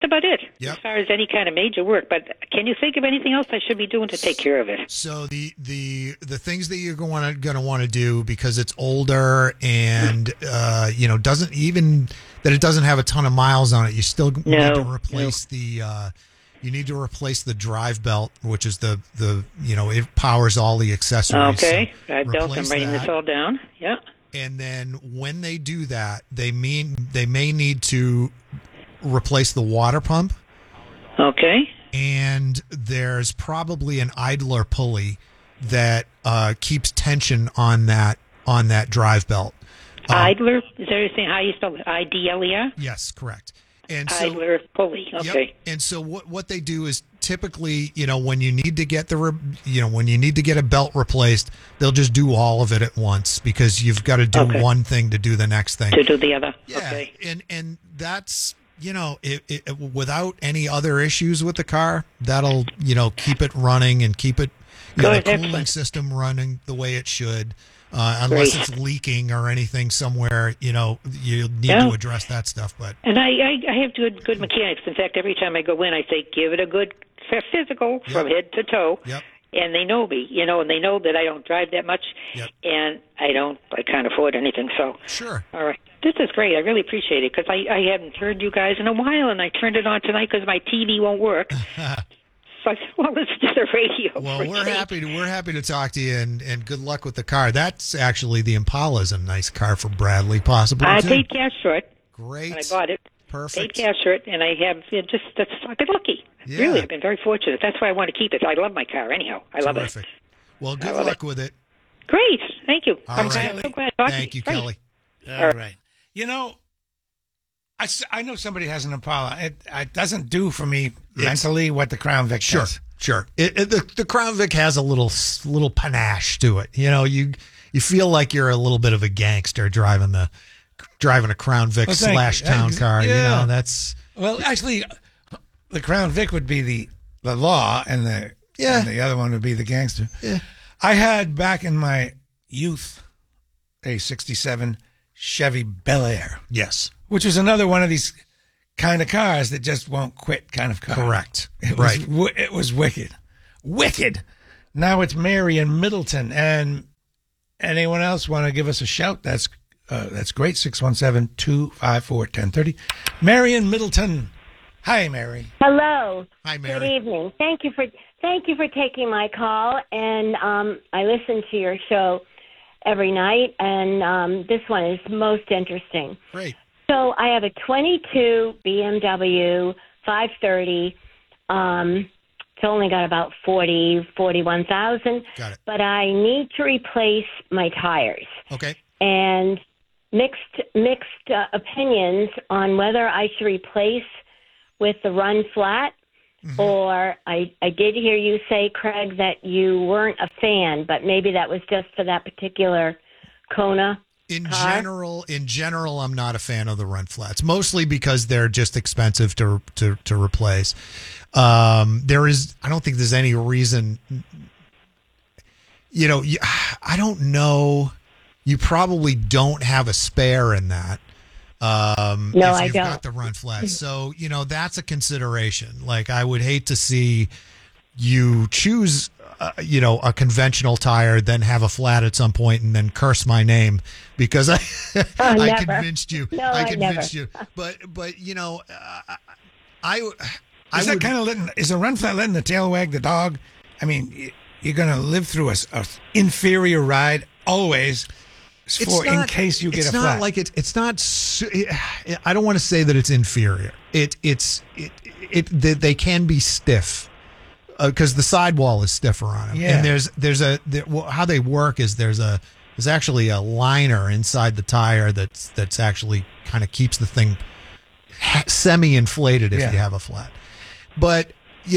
about it Yep. as far as any kind of major work. But can you think of anything else I should be doing to take care of it? So the things that you're going to want to do, because it's older and doesn't even that it doesn't have a ton of miles on it, you still need to replace you need to replace the drive belt, which is the it powers all the accessories. Okay, So drive belt. I'm writing this all down. Yeah. And then when they do that, they may need to replace the water pump. Okay. And there's probably an idler pulley that keeps tension on that drive belt. Idler? Is there anything how you spell it? IDLER? Yes, correct. And idler pulley. Okay. Yep. And so what they do is typically, when you need to get when you need to get a belt replaced, they'll just do all of it at once, because you've got to do one thing to do the next thing. To do the other. Yeah. Okay. And that's, without any other issues with the car, that'll, keep it running and keep it, the cooling system running the way it should. Unless it's leaking or anything somewhere, you need to address that stuff. But I have good mechanics. In fact, every time I go in, I say, give it a good physical from head to toe. Yep. And they know me, and they know that I don't drive that much, and I can't afford anything. So sure. All right. This is great. I really appreciate it, because I haven't heard you guys in a while, and I turned it on tonight because my TV won't work. So I said, well, let's do the radio. Well, we're happy to talk to you, and good luck with the car. That's actually the Impala is a nice car for Bradley, possibly. I paid cash for it. Great. I bought it. Perfect. Paid cash for it, and I have that's fucking lucky. Yeah. Really, I've been very fortunate. That's why I want to keep it. I love my car anyhow. I love it. Well, good luck with it. Great. Thank you. I'm so glad. Thank you, Kelly. All right. I know somebody has an Impala. It doesn't do for me mentally what the Crown Vic does. Sure. The Crown Vic has a little panache to it. You feel like you're a little bit of a gangster driving a Crown Vic / town car. Yeah. That's actually, the Crown Vic would be the law, and the other one would be the gangster. Yeah. I had back in my youth a '67 Chevy Bel Air. Yes. Which was another one of these kind of cars that just won't quit kind of car. Correct. It was wicked. Wicked. Now it's Mary in Middleton. And anyone else want to give us a shout? That's great. 617-254-1030. Mary in Middleton. Hi, Mary. Hello. Hi, Mary. Good evening. Thank you for taking my call. And I listen to your show every night, and this one is most interesting. Great. So I have a 22 BMW 530. It's only got about 41,000. Got it. But I need to replace my tires. Okay. And mixed opinions on whether I should replace with the run flat. Mm-hmm. Or I did hear you say, Craig, that you weren't a fan, but maybe that was just for that particular Kona. In general, I'm not a fan of the run flats, mostly because they're just expensive to replace. I don't think there's any reason. I don't know. You probably don't have a spare in that. No, I you've don't. Got the run flats, so that's a consideration. Like, I would hate to see you choose a conventional tire, then have a flat at some point, and then curse my name because I convinced you. No, I never. convinced you. But is a run flat letting the tail wag the dog? I mean, you're going to live through a inferior ride always. In case you get a flat. It's not like it's not. I don't want to say that it's inferior. They can be stiff because the sidewall is stiffer on them. Yeah. And how they work is there's actually a liner inside the tire that's actually kind of keeps the thing semi-inflated if you have a flat. But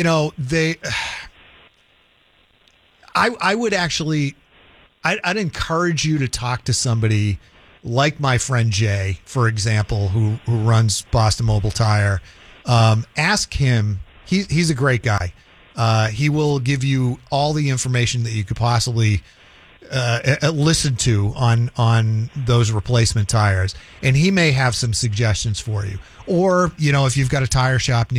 I would actually. I'd encourage you to talk to somebody like my friend Jay, for example, who runs Boston Mobile Tire. Ask him. He's a great guy. He will give you all the information that you could possibly listen to on those replacement tires, and he may have some suggestions for you. Or if you've got a tire shop